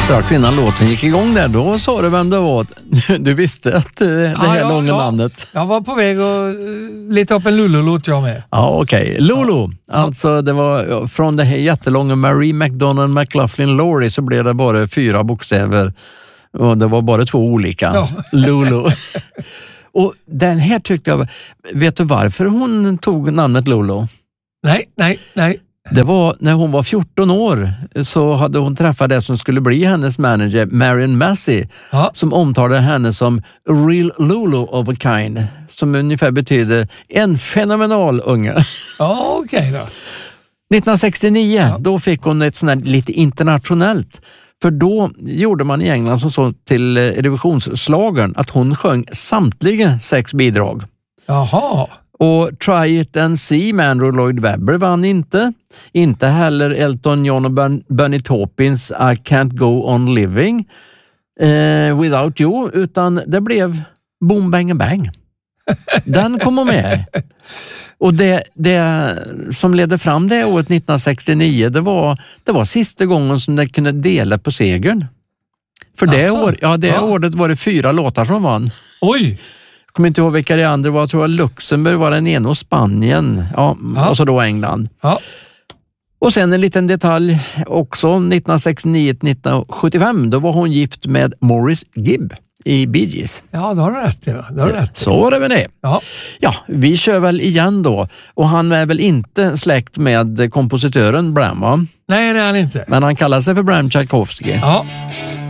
Strax innan låten gick igång där, då sa du vem det var. Du visste att det här långa namnet. Jag var på väg att leta upp en Lulu-låt jag med. Ja, okej. Lulu. Alltså det var från det här jättelånga Marie McDonald McLaughlin Laurie så blev det bara 4 bokstäver. Och det var bara 2 olika. Ja. Lulu. Och den här tyckte jag... Vet du varför hon tog namnet Lulu? Nej. Det var när hon var 14 år så hade hon träffat det som skulle bli hennes manager, Marion Massey, som omtalade henne som real Lulu of a kind, som ungefär betyder en fenomenal unge. Ja, okej då. 1969, då fick hon ett sånt här lite internationellt. För då gjorde man i England som så till revisionsslagern att hon sjöng samtliga 6 bidrag. Jaha. Och Try It and See med Andrew Lloyd Webber vann inte. Inte heller Elton John och Bernie Taupins I Can't Go On Living Without You, utan det blev Boom Bang Bang. Den kommer med. Och det som ledde fram det året 1969, det var sista gången som det kunde dela på segern. För det året var det 4 låtar som vann. Oj! Jag kommer inte ihåg vilka det andra var. Jag tror att Luxemburg var den ena och Spanien. Ja. Och så då England. Ja. Och sen en liten detalj också. 1969-1975 då var hon gift med Morris Gibb i Bee Gees. Ja, det har du rätt i. Så var det med det. Ja, vi kör väl igen då. Och han är väl inte släkt med kompositören Bram, va? Nej, det är han inte. Men han kallar sig för Bram Tchaikovsky. Ja.